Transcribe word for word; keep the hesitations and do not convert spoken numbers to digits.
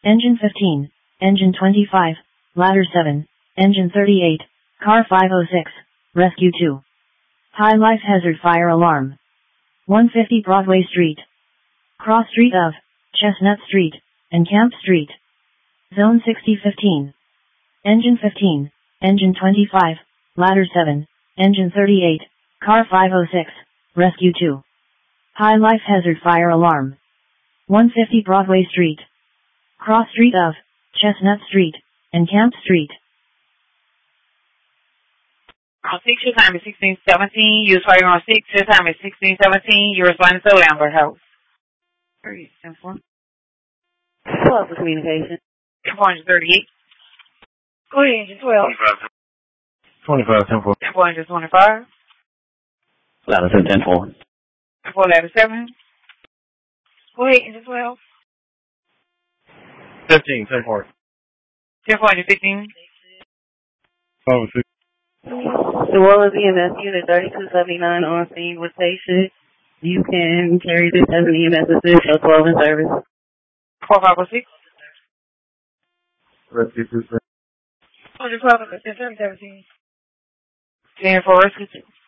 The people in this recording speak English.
Engine fifteen, Engine twenty-five, Ladder seven, Engine thirty-eight, Car five oh six, Rescue two. High life hazard fire alarm. one fifty Broadway Street. Cross street of Chestnut Street and Camp Street. Zone sixty fifteen. Engine fifteen, Engine twenty-five, Ladder seven, Engine thirty-eight, Car five oh six, Rescue two. High life hazard fire alarm. one fifty Broadway Street. Cross street of Chestnut Street and Camp Street. On six, your time is sixteen seventeen. You fire on six, your time is sixteen seventeen. You respond to Amber House. Very simple. Plus the communication. Engine thirty-eight. Go ahead, Engine twelve. twenty-five, ten four. Engine twenty-five. Ladder seven, ten four. Four ladder seven. Go ahead, Engine twelve. fifteen, ten four. ten four, Engine fifteen. five oh six. New Orleans E M S Unit thirty-two seventy-nine on scene with patient. You can carry this as an E M S assist or twelve in service. four five oh six. Rescue two. twelve, seventeen. ten four, Rescue two.